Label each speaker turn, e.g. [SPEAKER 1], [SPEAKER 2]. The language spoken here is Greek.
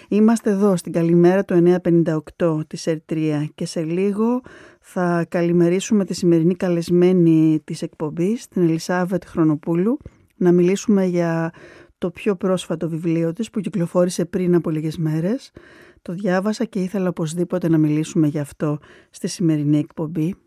[SPEAKER 1] Είμαστε εδώ στην καλημέρα του 958 της ΕΡΤΡΙΑ και σε λίγο θα καλημερίσουμε τη σημερινή καλεσμένη της εκπομπής, την Ελισάβετ Χρονοπούλου, να μιλήσουμε για το πιο πρόσφατο βιβλίο της που κυκλοφόρησε πριν από λίγες μέρες. Το διάβασα και ήθελα οπωσδήποτε να μιλήσουμε γι' αυτό στη σημερινή εκπομπή.